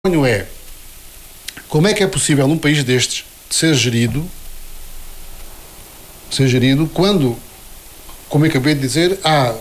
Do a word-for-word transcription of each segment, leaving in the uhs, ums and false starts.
É, como é que é possível num país destes ser gerido, ser gerido quando, como eu acabei de dizer, há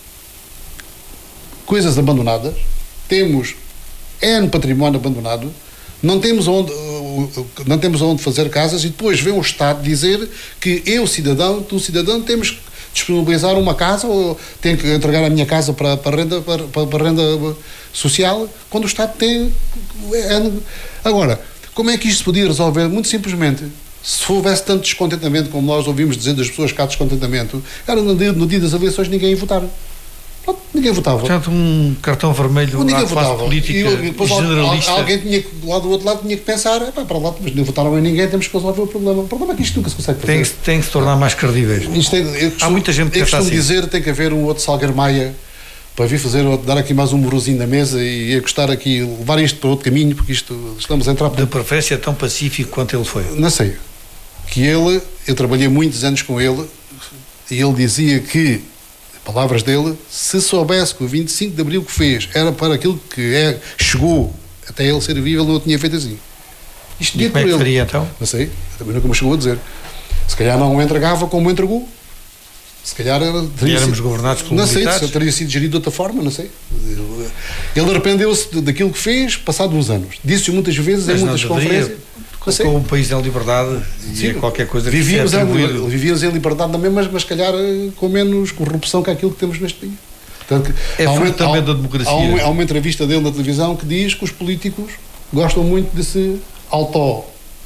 coisas abandonadas, temos N património abandonado, não temos onde, não temos onde fazer casas e depois vem o Estado dizer que eu, cidadão, tu, cidadão, temos que disponibilizar uma casa ou tenho que entregar a minha casa para, para, renda, para, para renda social, quando o Estado tem... É, agora, como é que isto se podia resolver? Muito simplesmente, se houvesse tanto descontentamento como nós ouvimos dizer das pessoas que há descontentamento, era no dia, no dia das eleições ninguém ia votar. Pronto, ninguém votava. Portanto, um cartão vermelho à classe política e depois, generalista. Alguém tinha que, lá do outro lado, tinha que pensar, é pá, para lá, mas não votaram em ninguém, temos que resolver o problema. O problema é que isto nunca se consegue fazer. Tem que, tem que se tornar mais credíveis. Isto tem, eu costumo, Há muita gente que eu pensa costumo assim. dizer, tem que haver um outro Salgueiro Maia para vir fazer, dar aqui mais um morozinho na mesa e encostar aqui, levar isto para outro caminho, porque isto, estamos a entrar... De preferência tão pacífico quanto ele foi. Não sei. Que ele, eu trabalhei muitos anos com ele, e ele dizia que, palavras dele, se soubesse que o vinte e cinco de Abril que fez era para aquilo que é, chegou até ele ser vivo, ele não o tinha feito assim. Isto e como é que faria então? Não sei, também nunca me chegou a dizer. Se calhar não o entregava como o entregou. Se calhar teria éramos sido, governados por não sei, militares. se teria sido gerido de outra forma, não sei. Ele arrependeu-se daquilo que fez, passado uns anos. Disse-o muitas vezes, mas em muitas conferências. Colocou um país em liberdade e é qualquer coisa que vivíamos, é em, vivíamos em liberdade também, mas, mas calhar com menos corrupção que aquilo que temos neste país. Portanto, é há uma, também há, da democracia. Há uma, há uma entrevista dele na televisão que diz que os políticos gostam muito de se auto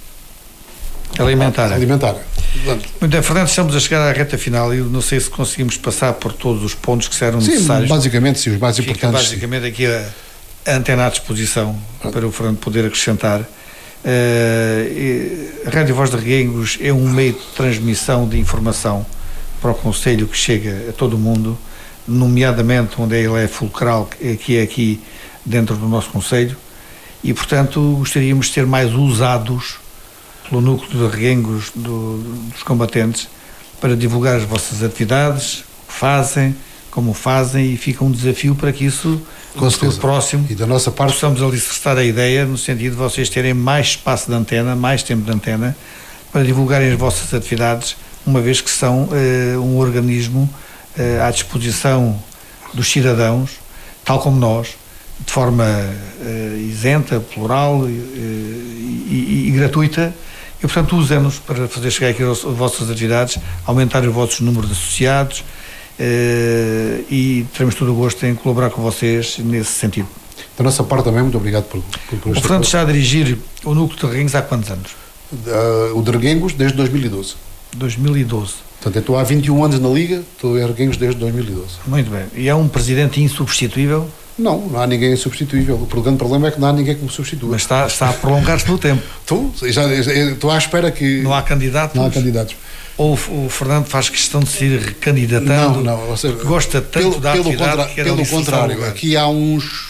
alimentar. alimentar. Muito bem, Fernando, estamos a chegar à reta final e não sei se conseguimos passar por todos os pontos que serão sim, necessários. Basicamente, sim, os mais Fica importantes. basicamente aqui a, a antena à disposição ah. para o Fernando poder acrescentar. Uh, a Rádio Voz de Reguengos é um meio de transmissão de informação para o Conselho que chega a todo o mundo, nomeadamente onde ele é fulcral, que é aqui dentro do nosso Conselho, e portanto gostaríamos de ser mais usados pelo núcleo de Reguengos do, dos combatentes para divulgar as vossas atividades, o que fazem, como fazem, e fica um desafio para que isso no futuro próximo e da nossa parte possamos alicerçar a ideia no sentido de vocês terem mais espaço de antena, mais tempo de antena para divulgarem as vossas atividades, uma vez que são uh, um organismo uh, à disposição dos cidadãos, tal como nós, de forma uh, isenta, plural uh, e, e, e gratuita, e portanto usem-nos para fazer chegar aqui as vossas atividades, aumentar os vossos números de associados, Uh, e teremos todo o gosto em colaborar com vocês nesse sentido. Da nossa parte também, muito obrigado por, por, por O Fernando está a dirigir o núcleo de Reguengos há quantos anos? Uh, o de Reguengos desde dois mil e doze. dois mil e doze. Portanto, eu estou há vinte e um anos na Liga, estou em Reguengos desde dois mil e doze. Muito bem. E é um presidente insubstituível? Não, não há ninguém insubstituível. O grande problema é que não há ninguém que me substitua. Mas está, está a prolongar-se no tempo. Estou, já, já, estou à espera que... Não há candidatos? Não há candidatos. Ou o Fernando faz questão de se ir recandidatando? Não, não. Ou seja, gosta tanto pelo, da pelo atividade contra, que era Pelo contrário, aqui há uns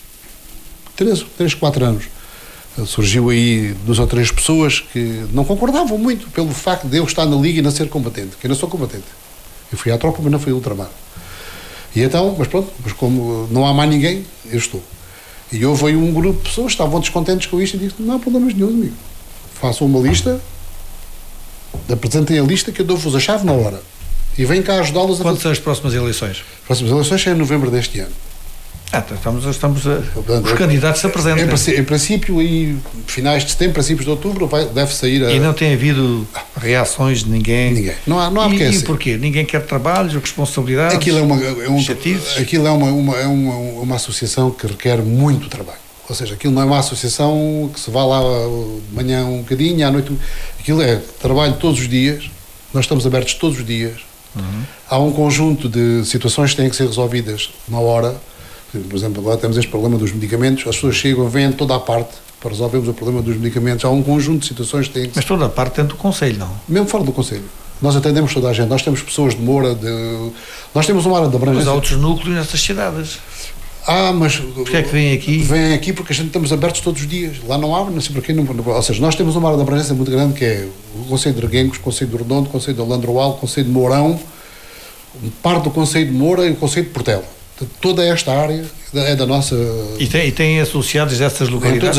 três, quatro anos surgiu aí duas ou três pessoas que não concordavam muito pelo facto de eu estar na Liga e não ser combatente, que eu não sou combatente. Eu fui à tropa, mas não fui ultramar. E então, mas pronto, mas como não há mais ninguém, eu estou. E houve aí um grupo de pessoas que estavam descontentes com isto e disse, não há problemas nenhum, amigo. Façam uma lista, apresentem a lista que eu dou-vos a chave na hora. E vem cá ajudá-los a... Quando são as próximas eleições? As próximas eleições são em novembro deste ano. Ah, estamos, estamos a... Portanto, os candidatos se apresentam. Em, em princípio, aí, finais de setembro, princípios de outubro, vai, deve sair a... E não tem havido reações de ninguém? Ninguém. Não há, não há e, porque é e assim. porquê? Ninguém quer trabalhos, responsabilidades? Aquilo é uma, é um, aquilo é uma, uma, é uma, uma associação que requer muito trabalho. Ou seja, aquilo não é uma associação que se vá lá de manhã um bocadinho, à noite... Aquilo é trabalho todos os dias, nós estamos abertos todos os dias. Uhum. Há um conjunto de situações que têm que ser resolvidas na hora. Por exemplo, agora temos este problema dos medicamentos, as pessoas chegam, vêm toda a parte para resolvermos o problema dos medicamentos. Há um conjunto de situações que têm que... Mas toda a parte dentro do Conselho, não? Mesmo fora do Conselho. Nós atendemos toda a gente. Nós temos pessoas de Moura, de... nós temos uma área de abrangência... Mas há outros núcleos nessas cidades. Ah, mas... Porquê é que vêm aqui? Vêm aqui porque a gente estamos abertos todos os dias. Lá não há, não sei porquê. Não, ou seja, nós temos uma área de abrangência muito grande que é o Conselho de Reguengos, o Conselho de Redondo, o Conselho de Alandroal, o Conselho de Mourão, parte do Conselho de Moura e o Conselho de Portela. Toda esta área é da nossa... E tem, e tem associados dessas localidades?